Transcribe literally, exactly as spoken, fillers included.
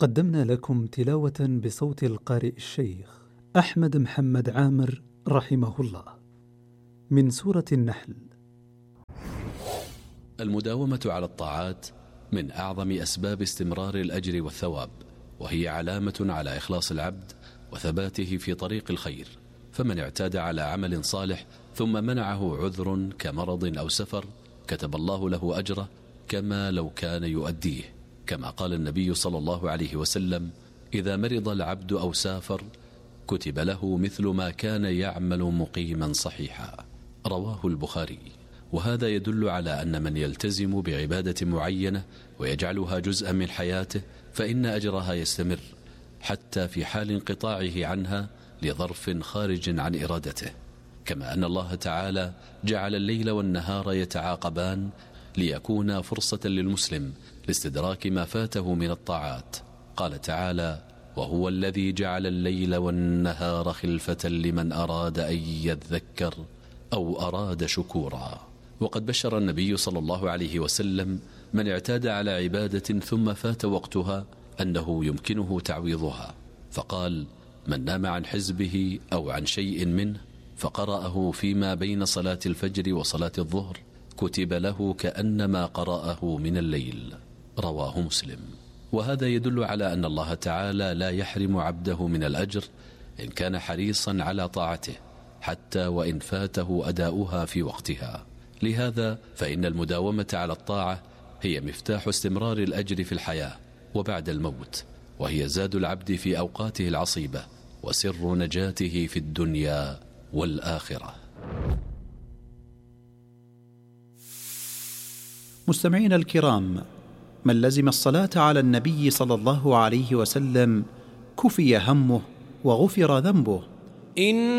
قدمنا لكم تلاوة بصوت القارئ الشيخ أحمد محمد عامر رحمه الله من سورة النحل. المداومة على الطاعات من أعظم أسباب استمرار الأجر والثواب، وهي علامة على إخلاص العبد وثباته في طريق الخير. فمن اعتاد على عمل صالح ثم منعه عذر كمرض أو سفر، كتب الله له أجره كما لو كان يؤديه، كما قال النبي صلى الله عليه وسلم: إذا مرض العبد أو سافر كتب له مثل ما كان يعمل مقيما صحيحا. رواه البخاري. وهذا يدل على أن من يلتزم بعبادة معينة ويجعلها جزءا من حياته فإن أجرها يستمر حتى في حال انقطاعه عنها لظرف خارج عن إرادته. كما أن الله تعالى جعل الليل والنهار يتعاقبان ليكون فرصة للمسلم لاستدراك ما فاته من الطاعات. قال تعالى: وهو الذي جعل الليل والنهار خلفة لمن أراد أن يذكر أو أراد شكورا. وقد بشر النبي صلى الله عليه وسلم من اعتاد على عبادة ثم فات وقتها أنه يمكنه تعويضها، فقال: من نام عن حزبه أو عن شيء منه فقرأه فيما بين صلاة الفجر وصلاة الظهر كتب له كأنما قرأه من الليل. رواه مسلم. وهذا يدل على أن الله تعالى لا يحرم عبده من الأجر إن كان حريصا على طاعته، حتى وإن فاته أداؤها في وقتها. لهذا فإن المداومة على الطاعة هي مفتاح استمرار الأجر في الحياة وبعد الموت، وهي زاد العبد في أوقاته العصيبة وسر نجاته في الدنيا والآخرة. مستمعين الكرام، من لزم الصلاة على النبي صلى الله عليه وسلم كفي همه وغفر ذنبه. إن